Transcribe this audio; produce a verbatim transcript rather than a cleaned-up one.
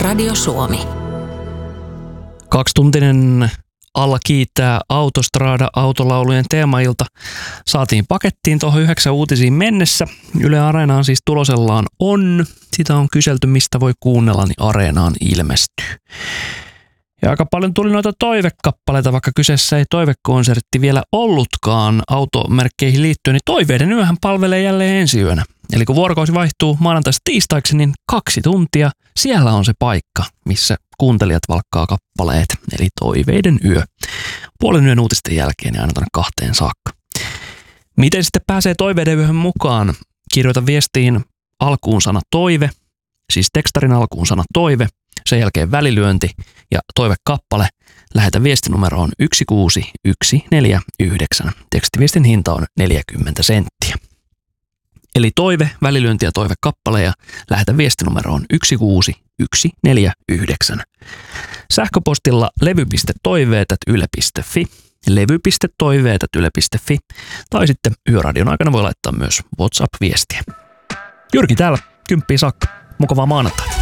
Radio Suomi. Kaksituntinen Alla kiittää Autostrada autolaulujen teemailta. Saatiin pakettiin tuohon yhdeksän uutisiin mennessä. Yle Areenaan siis tulosellaan on. Sitä on kyselty, mistä voi kuunnella, niin Areenaan ilmestyy. Ja aika paljon tuli noita toivekappaleita, vaikka kyseessä ei toivekonsertti vielä ollutkaan automerkkeihin liittyen, niin Toiveiden yöhän palvelee jälleen ensi yönä. Eli kun vuorokausi vaihtuu maanantaista tiistaiksi, niin kaksi tuntia siellä on se paikka, missä kuuntelijat valkkaa kappaleet, eli Toiveiden yö. Puolen yön uutisten jälkeen ja aina tuonne kahteen saakka. Miten sitten pääsee Toiveiden yöhön mukaan? Kirjoita viestiin alkuun sana toive, siis tekstarin alkuun sana toive, sen jälkeen välilyönti ja toivekappale. Lähetä viestinumeroon yksi kuusi yksi neljä yhdeksän. Tekstiviestin hinta on neljäkymmentä senttiä. Eli toive, välilyönti ja toivekappale ja lähetä viestinumeroon yksi kuusi yksi neljä yhdeksän. Sähköpostilla levy piste toiveet ät yle piste fi, levy piste toiveet ät yle piste fi tai sitten Yöradion aikana voi laittaa myös WhatsApp-viestiä. Jyrki täällä, kymppiä saakka. Mukavaa maanantaita.